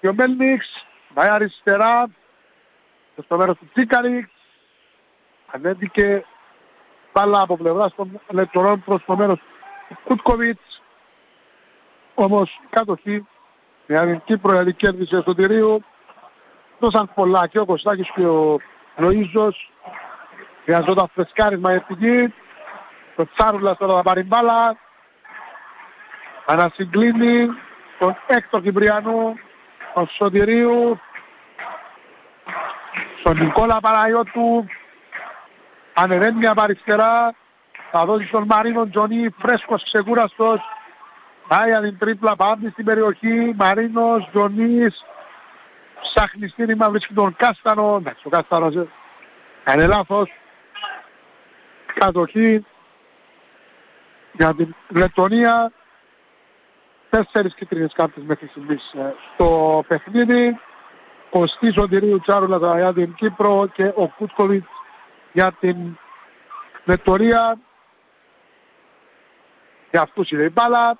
και ο Μέλνιξ, πάει αριστερά, στο μέρος του Τσίκαρη, ανέβηκε μπάλα από πλευράς των Λεπτορών προς το μέρος του Κούτκοβιτς, όμως κατοχή, μια αρνητική προέλη κέρδισε στο Τυρίου, δώσαν πολλά και ο Κωστάκης και ο Λοΐζος, χρειαζόταν φρεσκάρισμα για την γη, το Τσάρουλας τώρα θα πάρει μπάλα, ανασυγκλίνει τον Έκτορ Κυπριανού, τον Σωτηρίου, στον Νικόλα Παναγιώτου, ανεβαίνει από αριστερά, θα δώσει στον Μαρίνο Τζονί, φρέσκος, ξεκούραστος, πάει την τρίπλα, πάμε στην περιοχή, Μαρίνος, Τζονής, ψάχνει στήριγμα, βρίσκει τον Κάστανο, εντάξει ο Κάστανος κάνει λάθος, κατοχή για την Λετωνία, 4 κίτρινες κάρτες μέχρι στιγμής στο παιχνίδι, ο Σωτηρίου Τσάρουλα για την Κύπρο και ο Κούτκοβιτς για την Λετωνία. Για αυτούς είναι η μπάλα.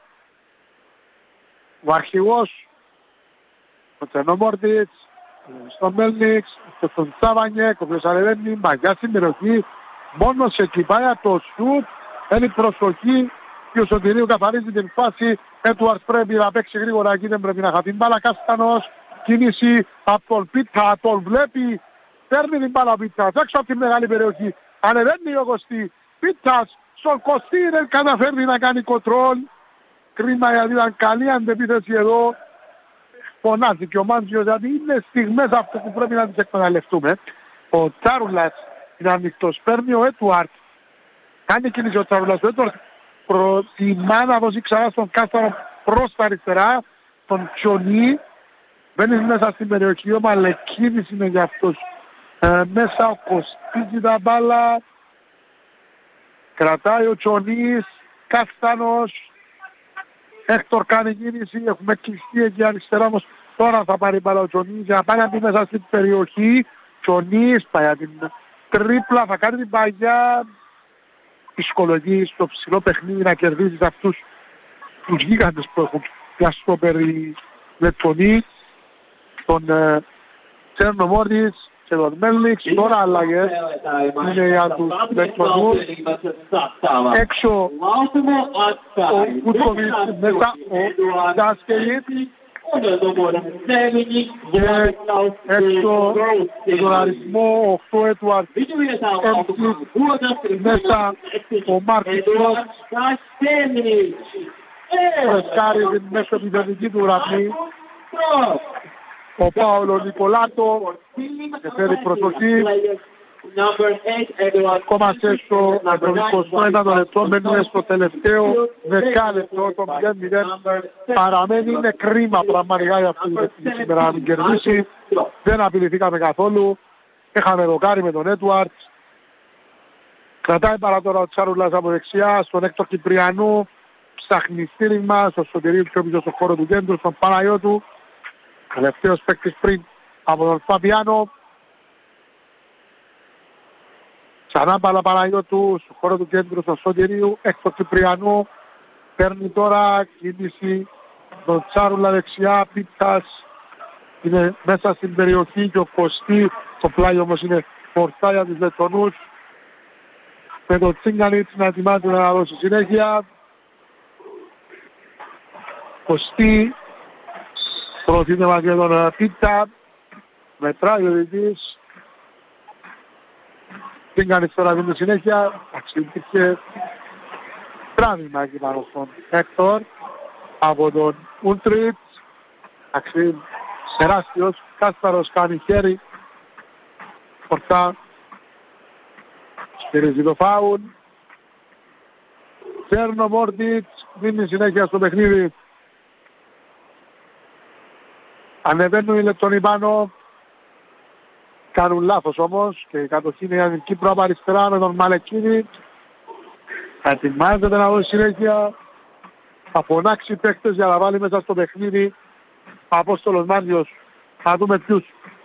Ο αρχηγός, ο Τσενομόρτιτς, στο Μέλνιξ, στον Τσάβανιεκ, ο οποίος ανεβαίνει, μαγιά στην περιοχή, μόνος εκεί πάει το σουτ, είναι προσοχή και ο Σωτηρίου καθαρίζει την φάση, Έτουαρτς πρέπει να παίξει γρήγορα εκεί, δεν πρέπει να χαθεί μπάλα, Κάστανος, κίνηση από τον Πίτσα, τον βλέπει, παίρνει την μπάλα ο Πίτσας, έξω από τη μεγάλη περιοχή, ανεβαίνει ο Κωστή, Πίτσας, στον Κωστή δεν καταφέρνει να κάνει κοντρόλ, κρίμα γιατί ήταν καλή αντεπίθεση εδώ, φωνάζει και ο Μάντζιος γιατί είναι στιγμές αυτό που πρέπει να τις εκμεταλλευτούμε. Ο Τσάρουλας είναι ανοιχτός, παίρνει ο Έτουαρτς, κάνει κίνηση ο Τσάρουλας, ο Έτουαρτς προτιμά να δώσει ξανά στον Κάστανο προς τα αριστερά, τον Τσιονί, μπαίνει μέσα στην περιοχή, όμως αλλά κίνηση είναι για αυτός. Μέσα ο Κωστής τα μπάλα, κρατάει ο Τσιονής, Κάστανος, Έκτορ κάνει κίνηση, έχουμε κλειστεί εκεί αριστερά όμως τώρα θα πάρει μπάλα ο Τσιονής για να πάει να μπει μέσα στην περιοχή, Τσιονής πάει την τρίπλα, θα κάνει την παγιά, ψυχολογεί στο ψηλό παιχνίδι να κερδίζεις αυτούς τους γίγαντες που έχουν πιαστό περί Λετωνή, τον Τσέρνομόρτιτς και τον Μέλνιξ, τώρα αλλαγές είναι για τους Λετωνούς, έξω ο Κούτκοβιτς, μέσα ο Ντάσκελιτ και έξω τον αριθμό 8 Έτουαρτς, μέσα ο Μάρτινος, φρεσκάρει την μέσω επιθετική του γραμμή, ο Πάολο Νικολάτο και φέρει προσοχή. Ακόμα και στο 21ο λεπτό μένουμε στο τελευταίο δεκάλεπτο, το 0-0 παραμένει, είναι κρίμα πραγματικά για αυτή την σήμερα να μην κερδίσει, δεν απειληθήκαμε καθόλου, είχαμε δοκάρι με τον Έτουαρτς, κρατάει παρά τώρα ο Τσάρουλας από δεξιά, στον Έκτορ Κυπριανού, ψάχνει στήριγμα, στο Σωτηρίου πιο πίσω στο χώρο του κέντρου, στον Παναγιώτου, τελευταίος παίκτης πριν από τον Φαμπιάνο. Ξανά μπάλα Παναγιώτου, στο χώρο του κέντρου, στο Σωτηρίου, Έκτορ Κυπριανού, παίρνει τώρα κίνηση τον Τσάρουλα δεξιά, Πίτσας είναι μέσα στην περιοχή και ο Κωστή, το πλάι όμως είναι φορτά για τους Λετωνούς, με τον Τσίγκανιτς να ετοιμάζεται να δώσει συνέχεια. Κωστή προωθείται μαζί με τον Πίτσα, μετράει ο διετής, Τσίγκανιτς τώρα δίνει συνέχεια, υπήρχε τράβημα εκεί πάνω στον Έκτορ από τον Ούλτριτς, τεράστιος, Κάσταρος κάνει χέρι, φορτά, στηρίζει το φάουλ, Τσέρνομόρτιτς δίνει συνέχεια στο παιχνίδι, ανεβαίνουν οι Λεπτονοί πάνω, κάνουν λάθος όμως και η κατοχή είναι για την Κύπρο από αριστερά με τον Μαλεκίνη, ετοιμάζεται να δώσει συνέχεια, θα φωνάξει παίκτες για να βάλει μέσα στο παιχνίδι Απόστολος Μάντιος, θα δούμε ποιους.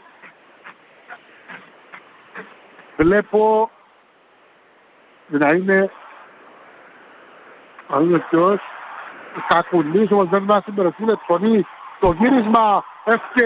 Βλέπω να είναι, θα δούμε ποιος, θα κουνήσει όμως δεν βάζει την περιοχή, το γύρισμα